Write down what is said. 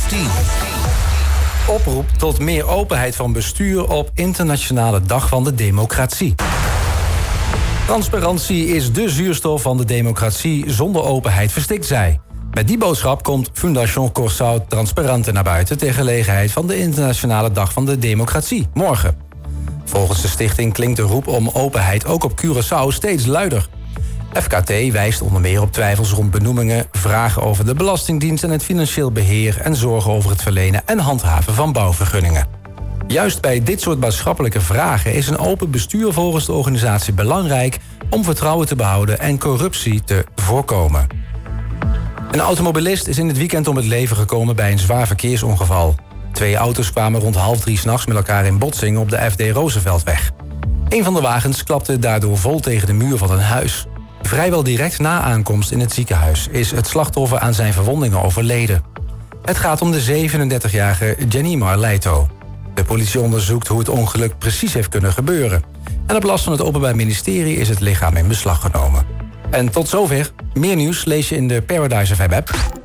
10. Oproep tot meer openheid van bestuur op Internationale Dag van de Democratie. Transparantie is dé zuurstof van de democratie. Zonder openheid verstikt zij. Met die boodschap komt Fundación Curaçao Transparente naar buiten ter gelegenheid van de Internationale Dag van de Democratie, morgen. Volgens de stichting klinkt de roep om openheid ook op Curaçao steeds luider. FKT wijst onder meer op twijfels rond benoemingen, vragen over de Belastingdienst en het financieel beheer en zorgen over het verlenen en handhaven van bouwvergunningen. Juist bij dit soort maatschappelijke vragen is een open bestuur volgens de organisatie belangrijk om vertrouwen te behouden en corruptie te voorkomen. Een automobilist is in het weekend om het leven gekomen bij een zwaar verkeersongeval. 2 auto's kwamen rond 2:30 s'nachts met elkaar in botsing op de F.D. Rooseveltweg. Een van de wagens klapte daardoor vol tegen de muur van een huis. Vrijwel direct na aankomst in het ziekenhuis is het slachtoffer aan zijn verwondingen overleden. Het gaat om de 37-jarige Jenimar Leito. De politie onderzoekt hoe het ongeluk precies heeft kunnen gebeuren. En op last van het Openbaar Ministerie is het lichaam in beslag genomen. En tot zover. Meer nieuws lees je in de Paradise FM app.